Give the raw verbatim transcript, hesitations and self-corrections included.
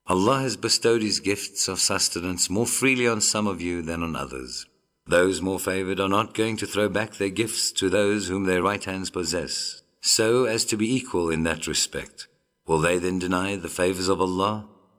Allah has bestowed His gifts of sustenance more freely on some of you than on others. Those more favored are not going to throw back their gifts to those whom their right hands possess, so as to be equal in that respect. Will they then deny the favors of Allah?